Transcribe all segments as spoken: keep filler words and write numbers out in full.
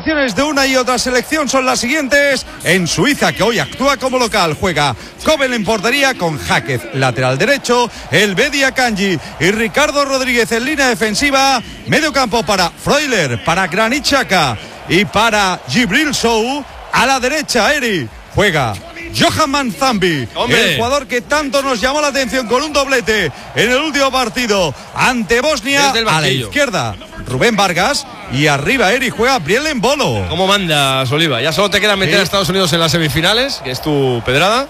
alineaciones de una y otra selección son las siguientes. En Suiza, que hoy actúa como local, juega Kobel en portería con Jáquez, lateral derecho, el Bedia Kanji y Ricardo Rodríguez en línea defensiva. Medio campo para Freuler, para Granit Xhaka y para Djibril Sow. A la derecha, Eri, juega Johan Manzambi, ¡hombre!, el jugador que tanto nos llamó la atención con un doblete en el último partido ante Bosnia. A la izquierda, Rubén Vargas, y arriba Eri juega Briel Embolo. ¿Cómo mandas, Oliva? Ya solo te queda meter sí. a Estados Unidos en las semifinales, que es tu pedrada.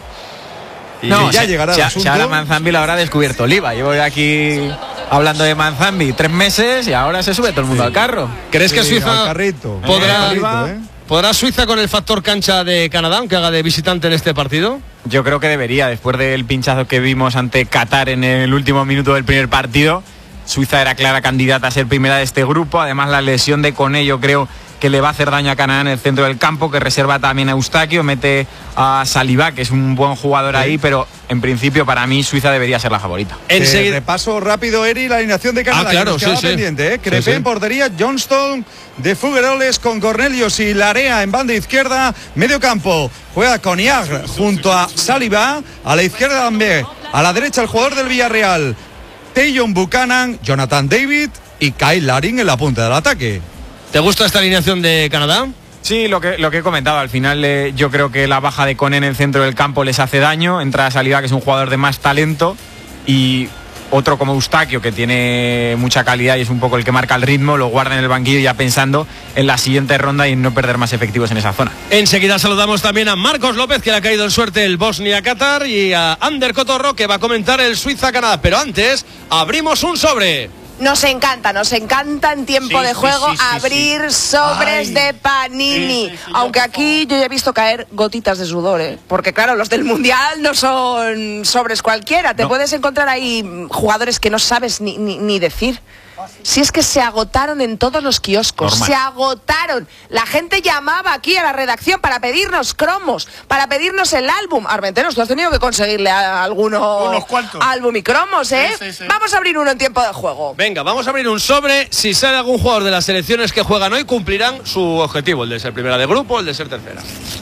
Y no, ya llegará el asunto. Si ahora Manzambi lo habrá descubierto Oliva. Llevo aquí hablando de Manzambi tres meses y ahora se sube todo el mundo sí. al carro. ¿Crees sí, que Suiza carrito, podrá, carrito, ¿eh? podrá Suiza con el factor cancha de Canadá, aunque haga de visitante en este partido? Yo creo que debería, después del pinchazo que vimos ante Qatar en el último minuto del primer partido. Suiza era clara candidata a ser primera de este grupo. Además, la lesión de Koné, yo creo que le va a hacer daño a Canadá en el centro del campo, que reserva también a Eustaquio, mete a Saliba, que es un buen jugador sí. ahí, pero en principio para mí Suiza debería ser la favorita. Eh, repaso rápido, Eri, la alineación de Canadá. Ah, claro, que nos sí, pendiente, sí. ¿eh? Crepé sí, sí. en portería, Johnston de Fugueroles con Cornelius y Larea en banda izquierda. Medio campo juega Coniag junto a Saliba. A la izquierda también, a la derecha el jugador del Villarreal, Tayon Buchanan, Jonathan David y Kyle Larin en la punta del ataque. ¿Te gusta esta alineación de Canadá? Sí, lo que, lo que he comentado, al final eh, yo creo que la baja de Koné en el centro del campo les hace daño. Entra Saliba, que es un jugador de más talento, y otro como Eustaquio, que tiene mucha calidad y es un poco el que marca el ritmo, lo guarda en el banquillo ya pensando en la siguiente ronda y en no perder más efectivos en esa zona. Enseguida saludamos también a Marcos López, que le ha caído en suerte el Bosnia-Qatar, y a Ander Cotorro, que va a comentar el Suiza-Canadá. Pero antes, abrimos un sobre. Nos encanta, nos encanta en tiempo sí, de juego sí, sí, abrir sí, sí. sobres Ay. de Panini. Sí, sí, sí, Aunque aquí yo ya he visto caer gotitas de sudor, ¿eh? Porque claro, los del Mundial no son sobres cualquiera. Te no. puedes encontrar ahí jugadores que no sabes ni, ni, ni decir. Si es que se agotaron en todos los kioscos, Normal. se agotaron. La gente llamaba aquí a la redacción para pedirnos cromos, para pedirnos el álbum. Armenteros, tú has tenido que conseguirle a alguno unos cuantos álbum y cromos, ¿eh? Sí, sí, sí. Vamos a abrir uno en tiempo de juego. Venga, vamos a abrir un sobre. Si sale algún jugador de las selecciones que juegan hoy, cumplirán su objetivo, el de ser primera de grupo, el de ser tercera.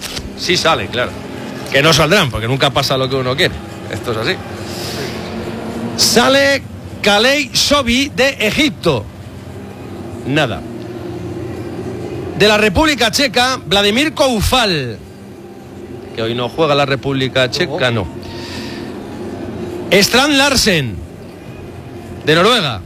Si sale, claro. Que no saldrán, porque nunca pasa lo que uno quiere. Esto es así. Sale Kalei Shobi de Egipto. Nada. De la República Checa, Vladimir Koufal, que hoy no juega la República Checa, no. Strand Larsen, de Noruega.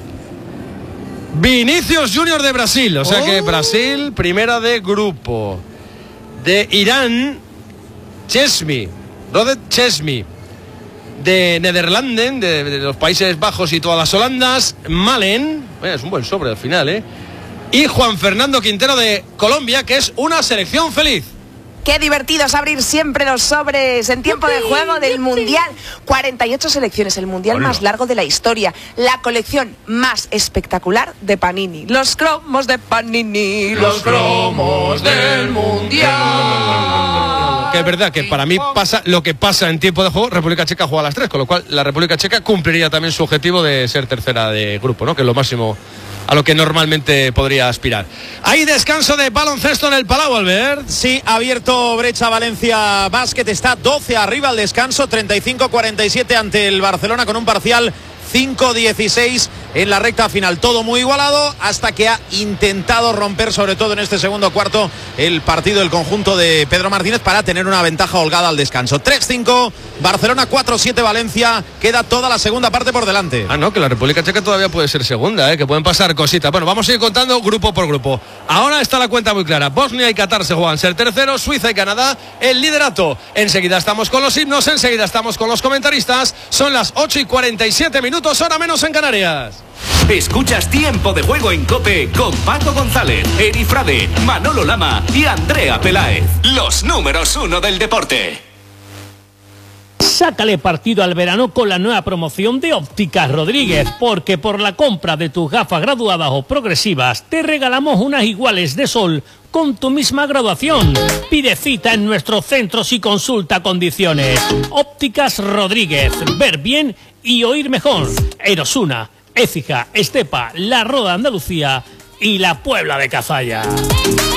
Vinicius Junior de Brasil, o sea oh. que Brasil, primera de grupo. De Irán, Chesmi, Rodet Chesmi. De Nederlanden, de, de los Países Bajos y todas las Holandas, Malen, bueno, es un buen sobre al final, ¿eh? Y Juan Fernando Quintero de Colombia, que es una selección feliz. Qué divertido es abrir siempre los sobres en tiempo de juego del Mundial. cuarenta y ocho selecciones, el Mundial Hola. más largo de la historia. La colección más espectacular de Panini. Los cromos de Panini, los cromos del Mundial. Que es verdad que para mí pasa lo que pasa en tiempo de juego. República Checa juega a las tres, con lo cual la República Checa cumpliría también su objetivo de ser tercera de grupo, ¿no? Que es lo máximo a lo que normalmente podría aspirar. Hay descanso de baloncesto en el Palau, Albert. Sí, ha abierto brecha Valencia Basket, está doce arriba al descanso, treinta y cinco cuarenta y siete ante el Barcelona con un parcial cinco dieciséis en la recta final. Todo muy igualado hasta que ha intentado romper, sobre todo en este segundo cuarto, el partido del conjunto de Pedro Martínez para tener una ventaja holgada al descanso. tres cinco, Barcelona cuatro siete Valencia. Queda toda la segunda parte por delante. Ah, no, que la República Checa todavía puede ser segunda, ¿eh? Que pueden pasar cositas. Bueno, vamos a ir contando grupo por grupo. Ahora está la cuenta muy clara. Bosnia y Qatar se juegan ser terceros, Suiza y Canadá el liderato. Enseguida estamos con los himnos, enseguida estamos con los comentaristas. Son las ocho y cuarenta y siete minutos, hora menos en Canarias. Escuchas Tiempo de Juego en COPE con Paco González, Eri Frade, Manolo Lama y Andrea Peláez. Los números uno del deporte. Sácale partido al verano con la nueva promoción de Ópticas Rodríguez, porque por la compra de tus gafas graduadas o progresivas te regalamos unas iguales de sol con tu misma graduación. Pide cita en nuestros centros y consulta condiciones. Ópticas Rodríguez, ver bien y oír mejor. Erosuna, Écija, Estepa, La Roda Andalucía y la Puebla de Cazalla.